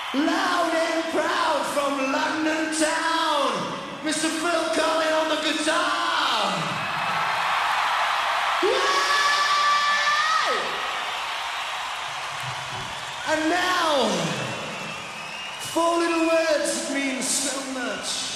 Loud and proud from London town, Mr. Phil Collins on the guitar. Yay! And now, four little words that mean so much.